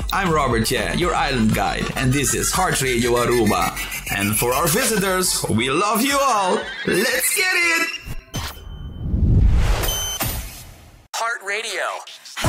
I'm Robert Ye, your island guide, and this is Heart Radio Aruba. And for our visitors, we love you all. Let's get it! Heart Radio.